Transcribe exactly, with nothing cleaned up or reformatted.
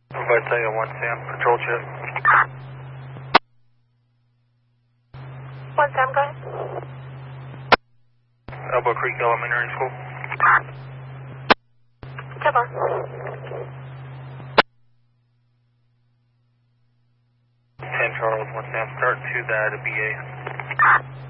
Vitega one Sam, patrol jet. One Sam, go ahead. Elbow Creek Elementary School. Come on. ten Charles one Sam, start to that B A.